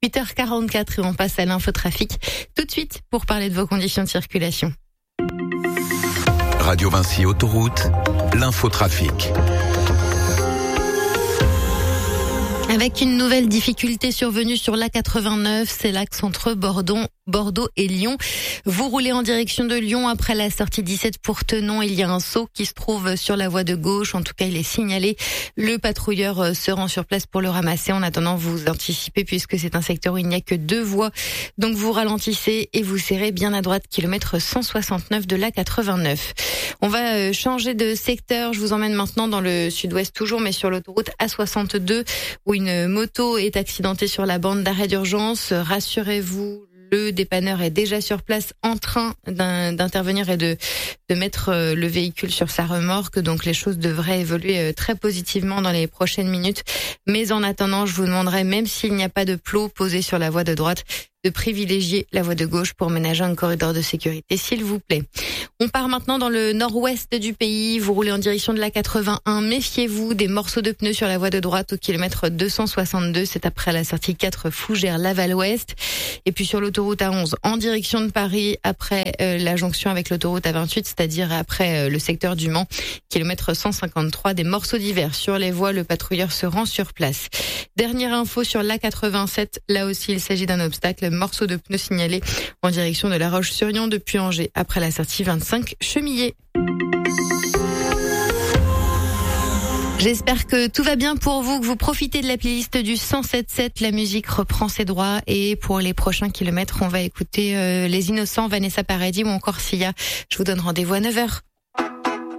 8h44 et on passe à l'infotrafic tout de suite pour parler de vos conditions de circulation. Radio Vinci Autoroute, l'infotrafic. Avec une nouvelle difficulté survenue sur l'A89, c'est l'axe entre Bordeaux et Lyon. Vous roulez en direction de Lyon après la sortie 17 pour Tenon. Il y a un seau qui se trouve sur la voie de gauche. En tout cas, il est signalé. Le patrouilleur se rend sur place pour le ramasser. En attendant, vous anticipez puisque c'est un secteur où il n'y a que 2 voies. Donc vous ralentissez et vous serrez bien à droite, kilomètre 169 de l'A89. On va changer de secteur. Je vous emmène maintenant dans le sud-ouest toujours, mais sur l'autoroute A62 où une moto est accidentée sur la bande d'arrêt d'urgence. Rassurez-vous, le dépanneur est déjà sur place en train d'intervenir et de mettre le véhicule sur sa remorque. Donc les choses devraient évoluer très positivement dans les prochaines minutes. Mais en attendant, je vous demanderai, même s'il n'y a pas de plot posé sur la voie de droite, de privilégier la voie de gauche pour ménager un corridor de sécurité, s'il vous plaît. On part maintenant dans le nord-ouest du pays. Vous roulez en direction de la 81. Méfiez-vous des morceaux de pneus sur la voie de droite au kilomètre 262. C'est après la sortie 4 Fougères-Laval-Ouest. Et puis sur l'autoroute A11 en direction de Paris, après la jonction avec l'autoroute A28, c'est-à-dire après le secteur du Mans, kilomètre 153, des morceaux divers sur les voies. Le patrouilleur se rend sur place. Dernière info sur l'A87. Là aussi, il s'agit d'un obstacle. Morceau de pneu signalé en direction de La Roche-sur-Yon depuis Angers après la sortie 25 Chemillé. J'espère que tout va bien pour vous, que vous profitez de la playlist du 107.7. La musique reprend ses droits et pour les prochains kilomètres, on va écouter Les Innocents, Vanessa Paradis ou encore Sia. Je vous donne rendez-vous à 9h.